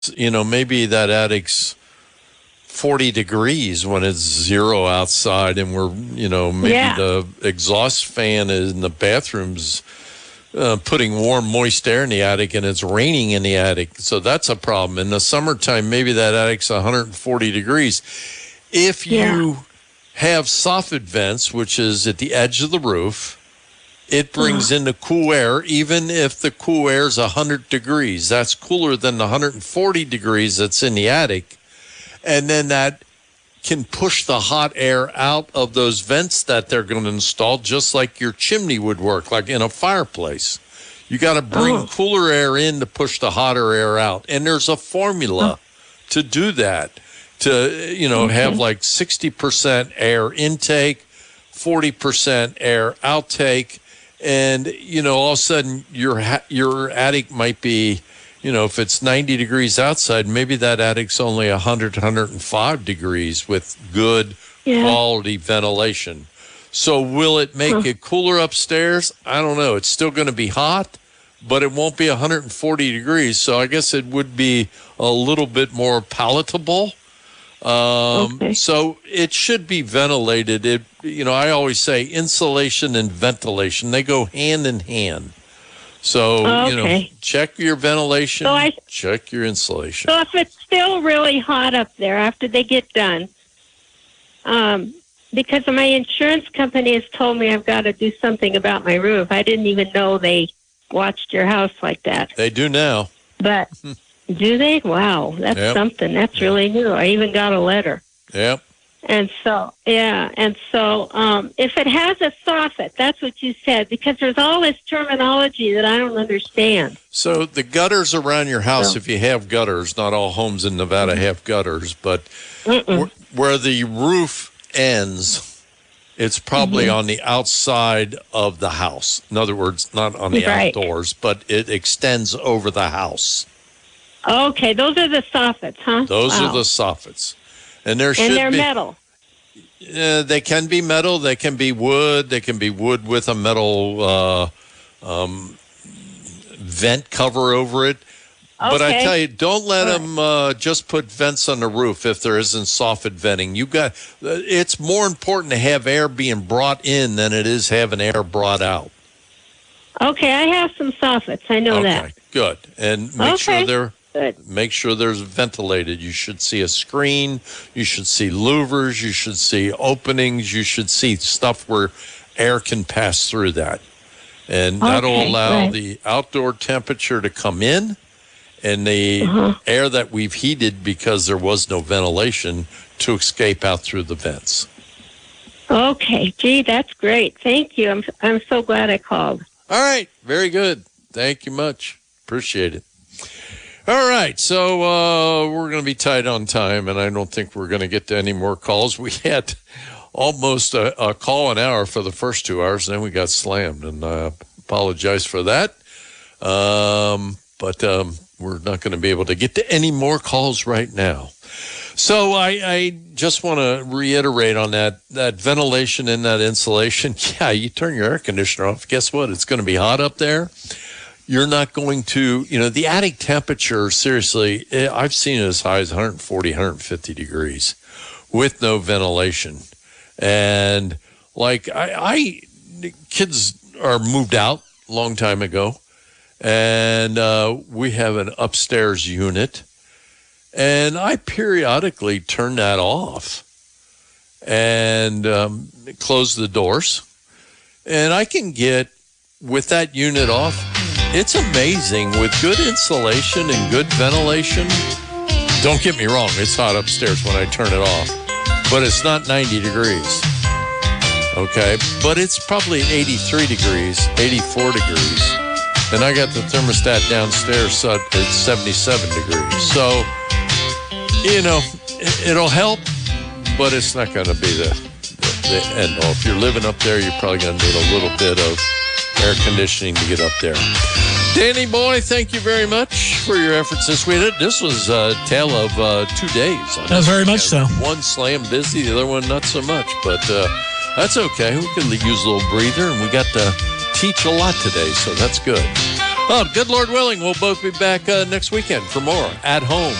maybe that attic's 40 degrees when it's 0 outside, and maybe the exhaust fan in the bathroom's putting warm, moist air in the attic, and it's raining in the attic. So that's a problem. In the summertime, maybe that attic's 140 degrees. If you have soffit vents, which is at the edge of the roof, it brings in the cool air, even if the cool air is 100 degrees. That's cooler than the 140 degrees that's in the attic. And then that can push the hot air out of those vents that they're going to install, just like your chimney would work, like in a fireplace. You got to bring cooler air in to push the hotter air out. And there's a formula to do that, to, have like 60% air intake, 40% air outtake. And, all of a sudden your attic might be, if it's 90 degrees outside, maybe that attic's only 100, 105 degrees with good quality ventilation. So will it make it cooler upstairs? I don't know. It's still going to be hot, but it won't be 140 degrees. So I guess it would be a little bit more palatable. So it should be ventilated. I always say insulation and ventilation, they go hand in hand. So, check your ventilation, check your insulation. So if it's still really hot up there after they get done, because my insurance company has told me I've got to do something about my roof. I didn't even know they watched your house like that. They do now. But do they? Wow, that's something. That's really new. I even got a letter. Yep. And so, if it has a soffit, that's what you said, because there's all this terminology that I don't understand. So the gutters around your house, if you have gutters, not all homes in Nevada have gutters, but where the roof ends, it's probably on the outside of the house. In other words, not on the outdoors, but it extends over the house. Okay, those are the soffits, huh? Those are the soffits. And they're metal. They can be metal. They can be wood. They can be wood with a metal vent cover over it. Okay. But I tell you, don't let them just put vents on the roof if there isn't soffit venting. It's more important to have air being brought in than it is having air brought out. Okay, I have some soffits. I know that. Okay, good. And make sure there's ventilated. You should see a screen. You should see louvers. You should see openings. You should see stuff where air can pass through that. And that'll allow the outdoor temperature to come in and the air that we've heated because there was no ventilation to escape out through the vents. Okay. Gee, that's great. Thank you. I'm so glad I called. All right. Very good. Thank you much. Appreciate it. All right, so we're going to be tight on time, and I don't think we're going to get to any more calls. We had almost a call an hour for the first 2 hours, and then we got slammed, and I apologize for that. But we're not going to be able to get to any more calls right now. So I just want to reiterate on that ventilation and that insulation. Yeah, you turn your air conditioner off. Guess what? It's going to be hot up there. You're not going to, the attic temperature, seriously, I've seen it as high as 140, 150 degrees with no ventilation. And kids are moved out a long time ago, and we have an upstairs unit, and I periodically turn that off and close the doors. And I can get, with that unit off, it's amazing with good insulation and good ventilation. Don't get me wrong, it's hot upstairs when I turn it off, but it's not 90 degrees. Okay, but it's probably 83 degrees, 84 degrees. And I got the thermostat downstairs so it's 77 degrees. So, it'll help, but it's not going to be the end all. If you're living up there, you're probably going to need a little bit of air conditioning to get up there. Danny boy, thank you very much for your efforts this week. This was a tale of 2 days. Very much so. One slam busy, the other one not so much. But that's okay. We could use a little breather, and we got to teach a lot today, so that's good. Well, good Lord willing, we'll both be back next weekend for more At Home